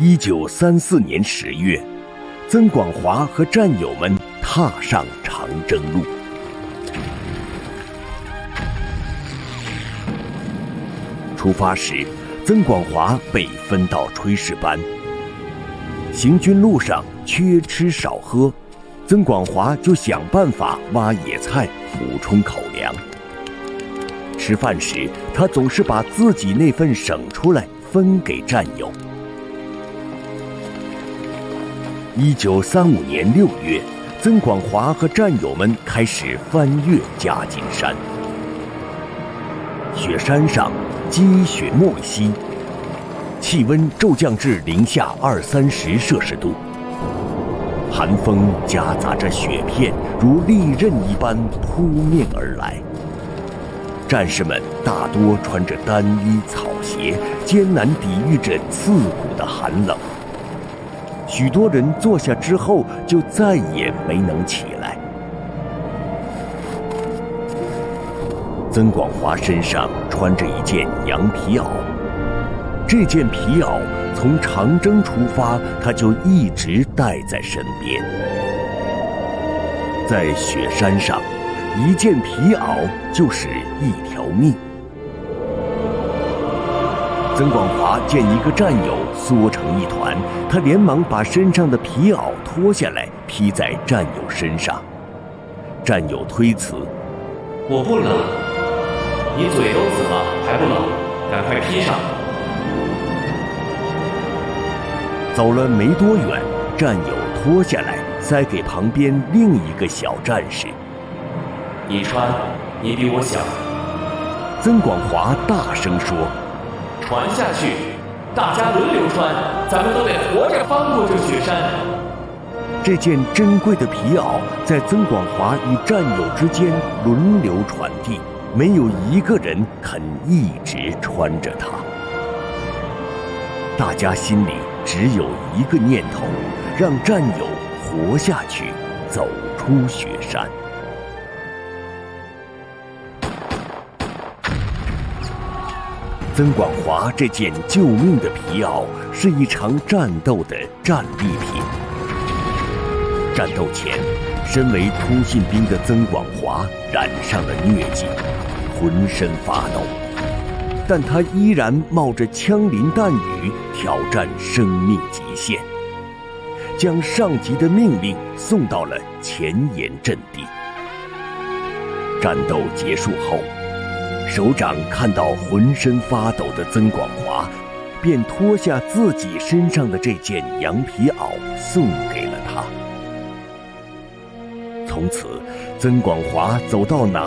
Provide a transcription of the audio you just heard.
1934年10月，曾广华和战友们踏上长征路。出发时，曾广华被分到炊事班。行军路上缺吃少喝，曾广华就想办法挖野菜补充口粮。吃饭时，他总是把自己那份省出来分给战友。1935年6月，曾广华和战友们开始翻越夹金山。雪山上积雪莫稀，气温骤降至零下20-30摄氏度，寒风夹杂着雪片如利刃一般扑面而来。战士们大多穿着单衣草鞋，艰难抵御着刺骨的寒冷。许多人坐下之后就再也没能起来。曾广华身上穿着一件羊皮袄，这件皮袄从长征出发，他就一直带在身边。在雪山上，一件皮袄就是一条命。曾广华见一个战友缩成一团，他连忙把身上的皮袄脱下来披在战友身上。战友推辞：“ 我不冷，你嘴都紫了还不冷，赶快披上。” 走了没多远，战友脱下来塞给旁边另一个小战士：“ 你穿，你比我小。” 曾广华大声说：“ 传下去，大家轮流穿，咱们都得活着翻过这雪山。” 这件珍贵的皮袄在曾广华与战友之间轮流传递，没有一个人肯一直穿着它。大家心里只有一个念头，让战友活下去，走出雪山。曾广华这件救命的皮袄是一场战斗的战利品。战斗前，身为通信兵的曾广华染上了疟疾，浑身发抖，但他依然冒着枪林弹雨挑战生命极限，将上级的命令送到了前沿阵地。战斗结束后，首长看到浑身发抖的曾广华，便脱下自己身上的这件羊皮袄送给了他。从此，曾广华走到哪